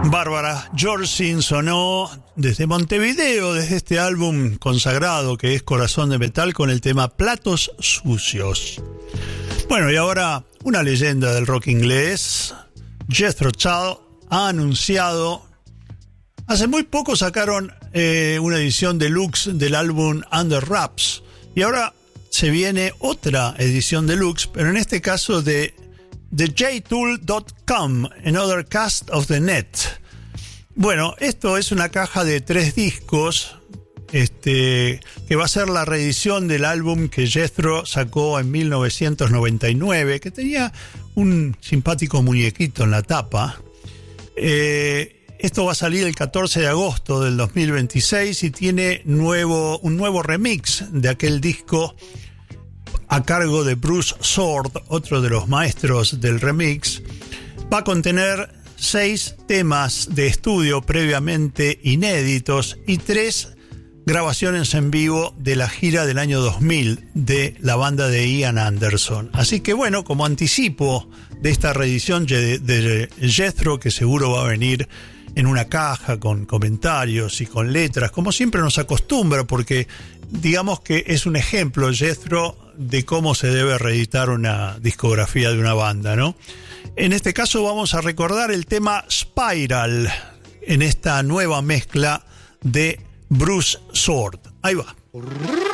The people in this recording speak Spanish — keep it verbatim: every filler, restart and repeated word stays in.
Bárbara Jorsin sonó desde Montevideo, desde este álbum consagrado que es Corazón de Metal, con el tema Platos Sucios. Bueno, y ahora una leyenda del rock inglés, Jethro Tull, ha anunciado, hace muy poco sacaron eh, una edición deluxe del álbum Under Wraps, y ahora se viene otra edición deluxe, pero en este caso de The J Tool dot com, Another Cast of the Net. Bueno, esto es una caja de tres discos, este, que va a ser la reedición del álbum que Jethro sacó en mil novecientos noventa y nueve, que tenía un simpático muñequito en la tapa. Eh, esto va a salir el catorce de agosto del dos mil veintiséis y tiene nuevo, un nuevo remix de aquel disco a cargo de Bruce Sword, otro de los maestros del remix. Va a contener seis temas de estudio previamente inéditos y tres grabaciones en vivo de la gira del año dos mil de la banda de Ian Anderson. Así que bueno, como anticipo de esta reedición de Jethro, que seguro va a venir en una caja con comentarios y con letras, como siempre nos acostumbra, porque digamos que es un ejemplo, Jethro, de cómo se debe reeditar una discografía de una banda, ¿no? En este caso vamos a recordar el tema Spiral en esta nueva mezcla de Bruce Sword. Ahí va.